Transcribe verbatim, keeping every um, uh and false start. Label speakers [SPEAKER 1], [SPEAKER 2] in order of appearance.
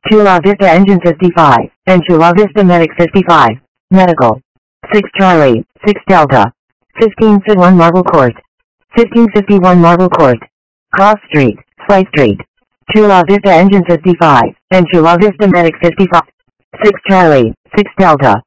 [SPEAKER 1] Chula Vista Engine fifty-five, and Chula Vista Medic fifty-five, Medical. six Charlie, six Delta. fifteen fifty-one Marble Court. fifteen fifty-one Marble Court. Cross Street, Slay Street. Chula Vista Engine fifty-five, and Chula Vista Medic fifty-five. six Charlie, six Delta.